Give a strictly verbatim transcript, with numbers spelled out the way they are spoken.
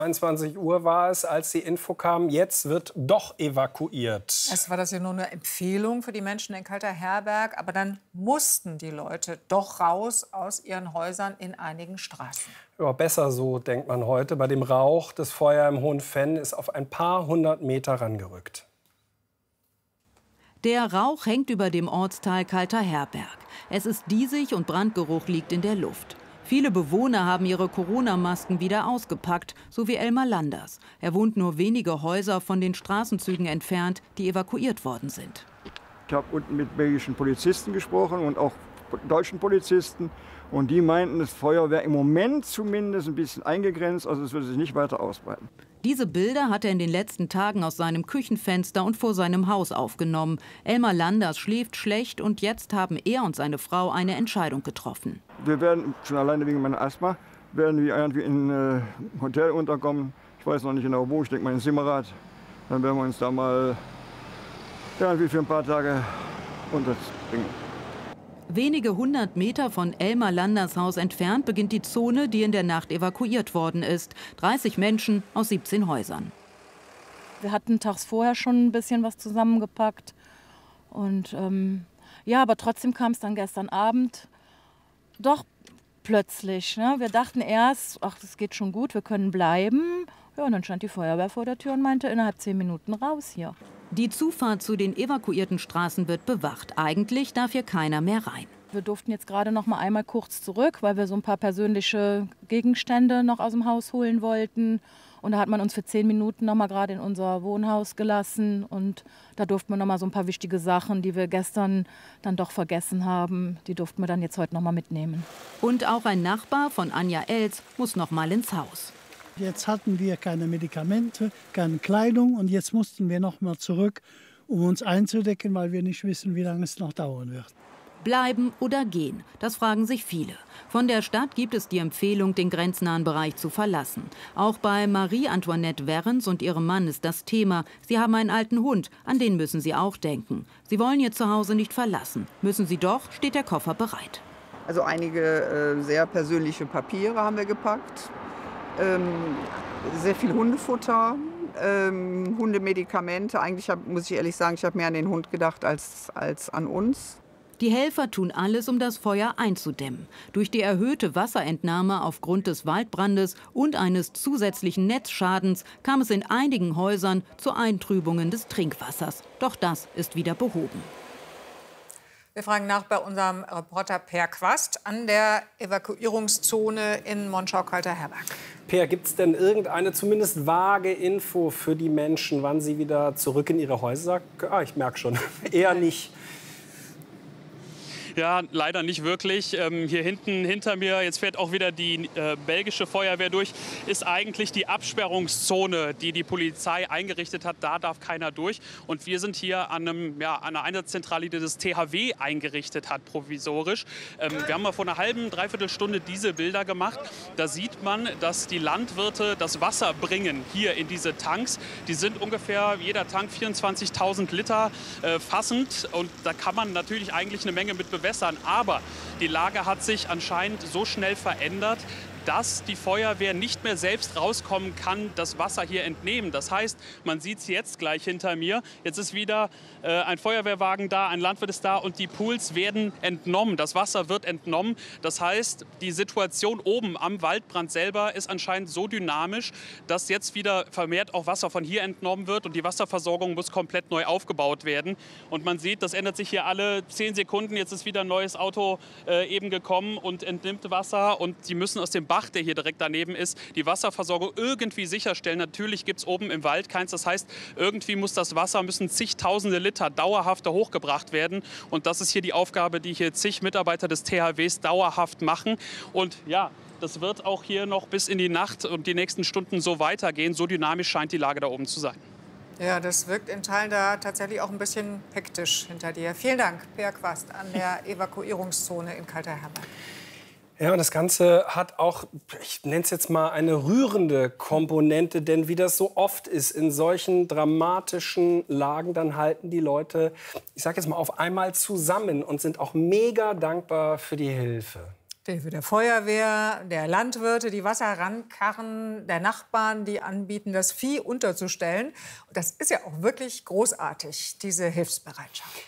einundzwanzig Uhr war es, als die Info kam, jetzt wird doch evakuiert. Es war das ja nur eine Empfehlung für die Menschen in Kalter-Herberg. Aber dann mussten die Leute doch raus aus ihren Häusern in einigen Straßen. Ja, besser so, denkt man heute. Bei dem Rauch, das Feuer im Hohen Venn ist auf ein paar hundert Meter rangerückt. Der Rauch hängt über dem Ortsteil Kalter-Herberg. Es ist diesig und Brandgeruch liegt in der Luft. Viele Bewohner haben ihre Corona-Masken wieder ausgepackt, so wie Elmar Landers. Er wohnt nur wenige Häuser von den Straßenzügen entfernt, die evakuiert worden sind. Ich habe unten mit belgischen Polizisten gesprochen und auch deutschen Polizisten. Und die meinten, das Feuer wäre im Moment zumindest ein bisschen eingegrenzt, also es würde sich nicht weiter ausbreiten. Diese Bilder hat er in den letzten Tagen aus seinem Küchenfenster und vor seinem Haus aufgenommen. Elmar Landers schläft schlecht und jetzt haben er und seine Frau eine Entscheidung getroffen. Wir werden, schon alleine wegen meiner Asthma, werden wir irgendwie in ein äh, Hotel unterkommen. Ich weiß noch nicht genau wo, ich denke mal in Simmerath. Dann werden wir uns da mal irgendwie für ein paar Tage unterbringen. Wenige hundert Meter von Elmar Landers Haus entfernt beginnt die Zone, die in der Nacht evakuiert worden ist. dreißig Menschen aus siebzehn Häusern. Wir hatten tags vorher schon ein bisschen was zusammengepackt. Und ähm, ja, aber trotzdem kam es dann gestern Abend doch plötzlich. Ne? Wir dachten erst, ach, das geht schon gut, wir können bleiben. Ja, und dann stand die Feuerwehr vor der Tür und meinte, innerhalb zehn Minuten raus hier. Die Zufahrt zu den evakuierten Straßen wird bewacht. Eigentlich darf hier keiner mehr rein. Wir durften jetzt gerade noch mal einmal kurz zurück, weil wir so ein paar persönliche Gegenstände noch aus dem Haus holen wollten. Und da hat man uns für zehn Minuten noch mal gerade in unser Wohnhaus gelassen. Und da durften wir noch mal so ein paar wichtige Sachen, die wir gestern dann doch vergessen haben, die durften wir dann jetzt heute noch mal mitnehmen. Und auch ein Nachbar von Anja Els muss noch mal ins Haus. Jetzt hatten wir keine Medikamente, keine Kleidung und jetzt mussten wir noch mal zurück, um uns einzudecken, weil wir nicht wissen, wie lange es noch dauern wird. Bleiben oder gehen? Das fragen sich viele. Von der Stadt gibt es die Empfehlung, den grenznahen Bereich zu verlassen. Auch bei Marie-Antoinette Werrens und ihrem Mann ist das Thema. Sie haben einen alten Hund, an den müssen sie auch denken. Sie wollen ihr Zuhause nicht verlassen. Müssen sie doch, steht der Koffer bereit. Also einige äh, sehr persönliche Papiere haben wir gepackt. Ähm, sehr viel Hundefutter, ähm, Hundemedikamente. Eigentlich hab, muss ich ehrlich sagen, ich habe mehr an den Hund gedacht als, als an uns. Die Helfer tun alles, um das Feuer einzudämmen. Durch die erhöhte Wasserentnahme aufgrund des Waldbrandes und eines zusätzlichen Netzschadens kam es in einigen Häusern zu Eintrübungen des Trinkwassers. Doch das ist wieder behoben. Wir fragen nach bei unserem Reporter Per Quast an der Evakuierungszone in Monschau-Kalter-Herberg. Per, gibt es denn irgendeine zumindest vage Info für die Menschen, wann sie wieder zurück in ihre Häuser? Ah, ich merke schon, eher nicht. Ja, leider nicht wirklich. Ähm, hier hinten hinter mir, jetzt fährt auch wieder die äh, belgische Feuerwehr durch, ist eigentlich die Absperrungszone, die die Polizei eingerichtet hat. Da darf keiner durch. Und wir sind hier an, einem, ja, an einer Einsatzzentrale, die das T H W eingerichtet hat, provisorisch. Ähm, wir haben mal vor einer halben, dreiviertel Stunde diese Bilder gemacht. Da sieht man, dass die Landwirte das Wasser bringen hier in diese Tanks. Die sind ungefähr jeder Tank vierundzwanzigtausend Liter äh, fassend. Und da kann man natürlich eigentlich eine Menge mit bewässern. Aber die Lage hat sich anscheinend so schnell verändert, dass die Feuerwehr nicht mehr selbst rauskommen kann, das Wasser hier entnehmen. Das heißt, man sieht es jetzt gleich hinter mir. Jetzt ist wieder äh, ein Feuerwehrwagen da, ein Landwirt ist da und die Pools werden entnommen. Das Wasser wird entnommen. Das heißt, die Situation oben am Waldbrand selber ist anscheinend so dynamisch, dass jetzt wieder vermehrt auch Wasser von hier entnommen wird und die Wasserversorgung muss komplett neu aufgebaut werden. Und man sieht, das ändert sich hier alle zehn Sekunden. Jetzt ist wieder ein neues Auto äh, eben gekommen und entnimmt Wasser und die müssen aus dem Bach, der hier direkt daneben ist, die Wasserversorgung irgendwie sicherstellen. Natürlich gibt es oben im Wald keins. Das heißt, irgendwie muss das Wasser, müssen zigtausende Liter dauerhaft da hochgebracht werden. Und das ist hier die Aufgabe, die hier zig Mitarbeiter des T H Ws dauerhaft machen. Und ja, das wird auch hier noch bis in die Nacht und die nächsten Stunden so weitergehen. So dynamisch scheint die Lage da oben zu sein. Ja, das wirkt in Teilen da tatsächlich auch ein bisschen hektisch hinter dir. Vielen Dank, Per Quast, an der Evakuierungszone in Kalter-Herberg. Ja, und das Ganze hat auch, ich nenne es jetzt mal, eine rührende Komponente. Denn wie das so oft ist in solchen dramatischen Lagen, dann halten die Leute, ich sage jetzt mal, auf einmal zusammen und sind auch mega dankbar für die Hilfe. Hilfe der Feuerwehr, der Landwirte, die Wasser rankarren, der Nachbarn, die anbieten, das Vieh unterzustellen. Und das ist ja auch wirklich großartig, diese Hilfsbereitschaft.